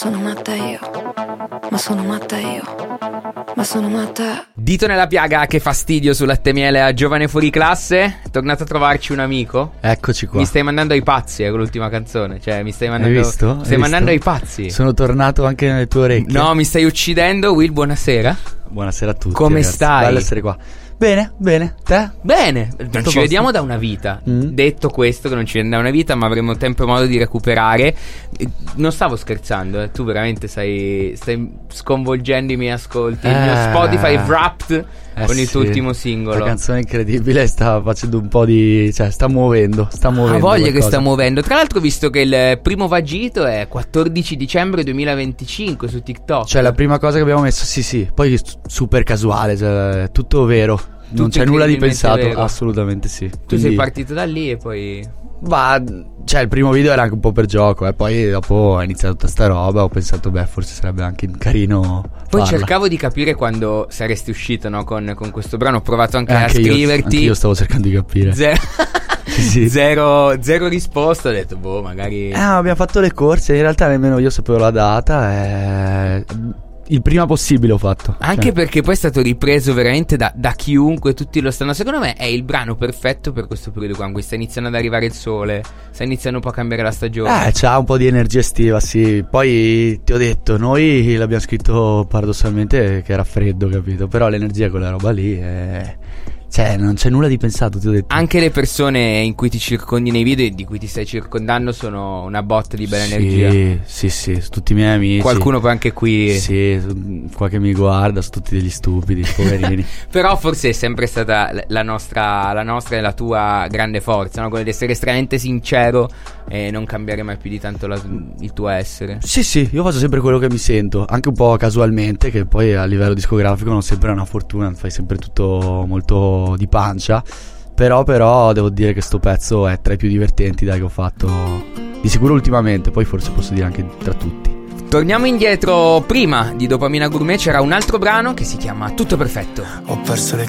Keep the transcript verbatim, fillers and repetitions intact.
Sono matta io, ma sono matta io, ma sono matta. Dito nella piaga, che fastidio su Latte Miele a Giovane Fuori Classe. È tornato a trovarci un amico. Eccoci qua. Mi stai mandando ai pazzi, eh, con l'ultima canzone. Cioè mi stai mandando. Hai visto? Mi stai Hai mandando visto? ai pazzi. Sono tornato anche nelle tue orecchie. No, mi stai uccidendo. Will, buonasera. Buonasera a tutti. Come ragazzi. stai? Bello essere qua. Bene, bene. Te? Bene, non ci posto? vediamo da una vita. Mm. Detto questo, che non ci vediamo da una vita, ma avremo tempo e modo di recuperare. Eh, Non stavo scherzando, eh. Tu veramente stai, stai sconvolgendo i miei ascolti. Il mio Eh. Spotify Wrapped Eh con il tuo sì. ultimo singolo. La canzone incredibile, sta facendo un po' di... cioè sta muovendo, sta muovendo. Ha voglia che qualcosa. sta muovendo. Tra l'altro ho visto che il primo vagito è quattordici dicembre duemilaventicinque su TikTok. Cioè la prima cosa che abbiamo messo, sì sì, poi s- super casuale, cioè, tutto vero. Non Tutto c'è nulla di incredibilmente pensato, vero. assolutamente sì. Tu Quindi- sei partito da lì e poi... Ma, cioè il primo video era anche un po' per gioco, e poi dopo è iniziata tutta sta roba, ho pensato beh forse sarebbe anche carino Poi farla. cercavo di capire quando saresti uscito, no, con, con questo brano. Ho provato anche, Eh, a anche io, scriverti. anche io stavo cercando di capire. Zero, Sì, sì. zero, zero risposta. Ho detto, boh, magari. Eh, abbiamo fatto le corse, in realtà nemmeno io sapevo la data, e... il prima possibile ho fatto. Anche Cioè, perché poi è stato ripreso veramente da, da chiunque, tutti lo stanno. Secondo me è il brano perfetto per questo periodo qua, in cui sta iniziando ad arrivare il sole, sta iniziando un po' a cambiare la stagione. Eh, c'ha un po' di energia estiva, sì. Poi ti ho detto, noi l'abbiamo scritto paradossalmente che era freddo, capito? Però l'energia quella roba lì è... cioè non c'è nulla di pensato, ti ho detto. Anche le persone in cui ti circondi nei video e di cui ti stai circondando sono una botta di bella sì, energia. Sì, sì, sono tutti i miei amici. Qualcuno poi anche qui. Sì, qua che mi guarda, sono tutti degli stupidi, poverini. Però forse è sempre stata la nostra, la nostra e la tua grande forza, no? Quella di essere estremamente sincero e non cambiare mai più di tanto la- il tuo essere. Sì, sì, io faccio sempre quello che mi sento, anche un po' casualmente, che poi a livello discografico non sempre è una fortuna, fai sempre tutto molto di pancia. Però però devo dire che sto pezzo è tra i più divertenti, dai, che ho fatto di sicuro ultimamente, poi forse posso dire anche tra tutti. Torniamo indietro. Prima di Dopamina Gourmet c'era un altro brano che si chiama Tutto Perfetto. Ho perso le